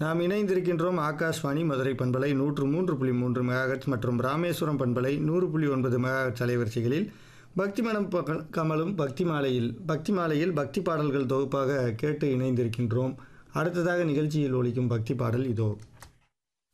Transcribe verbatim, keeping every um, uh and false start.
நாம் இணைந்திருக்கின்றோம் ஆகாஷ்வாணி மதுரை பண்பலை நூற்று மூன்று புள்ளி மூன்று மெகாஹெர்ட்ஸ் மற்றும் ராமேஸ்வரம் பண்பலை நூறு புள்ளி ஒன்பது மெகாஹெர்ட்ஸ் அலைவரிசைகளில் பக்தி மனம் பக- கமலும் பக்தி மாலையில் பக்தி மாலையில் பக்தி பாடல்கள் தொகுப்பாக கேட்டு இணைந்திருக்கின்றோம். அடுத்ததாக நிகழ்ச்சியில் ஒலிக்கும் பக்தி பாடல் இதோ.